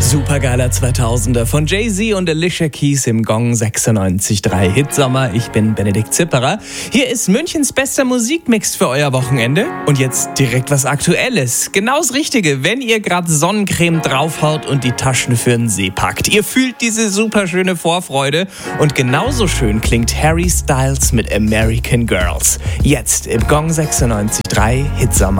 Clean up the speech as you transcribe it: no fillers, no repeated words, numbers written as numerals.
Supergeiler 2000er von Jay-Z und Alicia Keys im Gong 96.3 Hitsommer. Ich bin Benedikt Zipperer. Hier ist Münchens bester Musikmix für euer Wochenende. Und jetzt direkt was Aktuelles. Genau das Richtige, wenn ihr gerade Sonnencreme draufhaut und die Taschen für den See packt. Ihr fühlt diese superschöne Vorfreude. Und genauso schön klingt Harry Styles mit American Girls. Jetzt im Gong 96.3 Hitsommer.